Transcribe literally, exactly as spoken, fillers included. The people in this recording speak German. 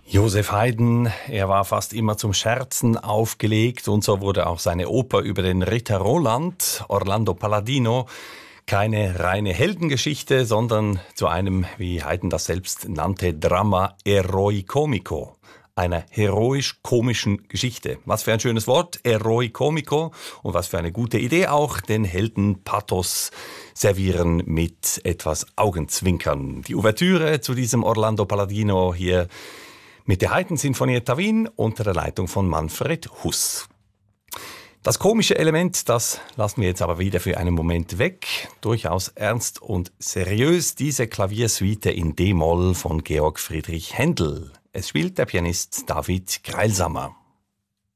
Joseph Haydn, er war fast immer zum Scherzen aufgelegt und so wurde auch seine Oper über den Ritter Roland, Orlando Palladino, keine reine Heldengeschichte, sondern zu einem, wie Haydn das selbst nannte, Drama Eroicomico, einer heroisch-komischen Geschichte. Was für ein schönes Wort, Eroicomico, und was für eine gute Idee auch, den Heldenpathos servieren mit etwas Augenzwinkern. Die Ouvertüre zu diesem Orlando Palladino hier mit der Haydn-Sinfonietta Wien unter der Leitung von Manfred Huss. Das komische Element, das lassen wir jetzt aber wieder für einen Moment weg. Durchaus ernst und seriös diese Klaviersuite in D-Moll von Georg Friedrich Händel. Es spielt der Pianist David Greilsamer.